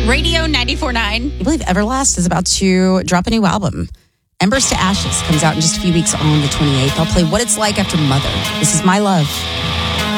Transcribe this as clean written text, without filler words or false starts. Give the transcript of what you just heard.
Radio 94.9. You believe Everlast is about to drop a new album. Embers to Ashes comes out in just a few weeks on the 28th. I'll play What It's Like After Mother. This is My Love.